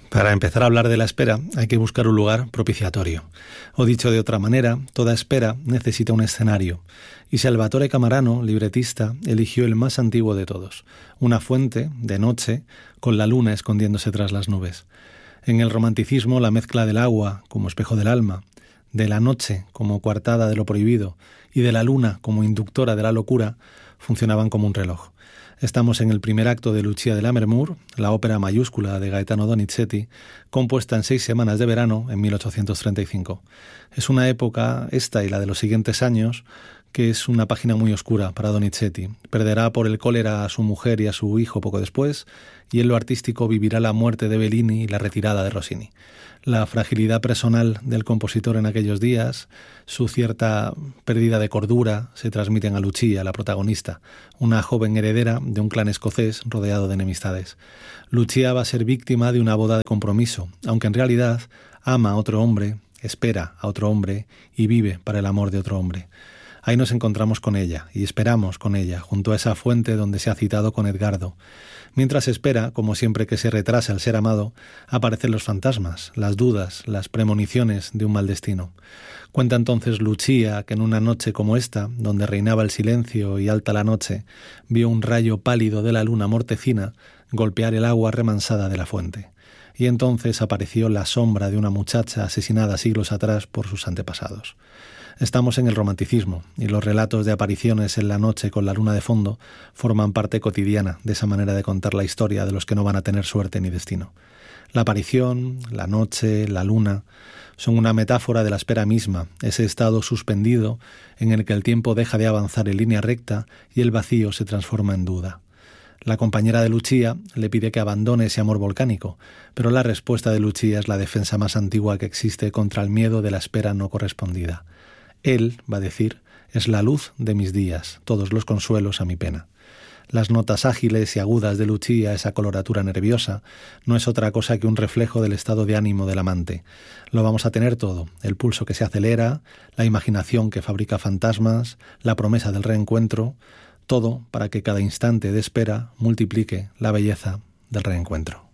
Para empezar a hablar de la espera hay que buscar un lugar propiciatorio. O dicho de otra manera, toda espera necesita un escenario. Y Salvatore Camarano, libretista, eligió el más antiguo de todos, una fuente, de noche, con la luna escondiéndose tras las nubes. En el romanticismo, la mezcla del agua como espejo del alma, de la noche como coartada de lo prohibido y de la luna como inductora de la locura funcionaban como un reloj. Estamos en el primer acto de Lucia de Lammermoor, la ópera mayúscula de Gaetano Donizetti, compuesta en 6 semanas de verano en 1835. Es una época, esta y la de los siguientes años, que es una página muy oscura para Donizetti. Perderá por el cólera a su mujer y a su hijo poco después, y en lo artístico vivirá la muerte de Bellini y la retirada de Rossini. La fragilidad personal del compositor en aquellos días, su cierta pérdida de cordura, se transmiten a Lucia, la protagonista, una joven heredera de un clan escocés rodeado de enemistades. Lucia va a ser víctima de una boda de compromiso, aunque en realidad ama a otro hombre, espera a otro hombre y vive para el amor de otro hombre. Ahí nos encontramos con ella y esperamos con ella, junto a esa fuente donde se ha citado con Edgardo. Mientras espera, como siempre que se retrasa el ser amado, aparecen los fantasmas, las dudas, las premoniciones de un mal destino. Cuenta entonces Lucia que en una noche como esta, donde reinaba el silencio y alta la noche, vio un rayo pálido de la luna mortecina golpear el agua remansada de la fuente. Y entonces apareció la sombra de una muchacha asesinada siglos atrás por sus antepasados. Estamos en el romanticismo y los relatos de apariciones en la noche con la luna de fondo forman parte cotidiana de esa manera de contar la historia de los que no van a tener suerte ni destino. La aparición, la noche, la luna son una metáfora de la espera misma, ese estado suspendido en el que el tiempo deja de avanzar en línea recta y el vacío se transforma en duda. La compañera de Lucia le pide que abandone ese amor volcánico, pero la respuesta de Lucia es la defensa más antigua que existe contra el miedo de la espera no correspondida. Él, va a decir, es la luz de mis días, todos los consuelos a mi pena. Las notas ágiles y agudas de Lucia, esa coloratura nerviosa, no es otra cosa que un reflejo del estado de ánimo del amante. Lo vamos a tener todo, el pulso que se acelera, la imaginación que fabrica fantasmas, la promesa del reencuentro, todo para que cada instante de espera multiplique la belleza del reencuentro.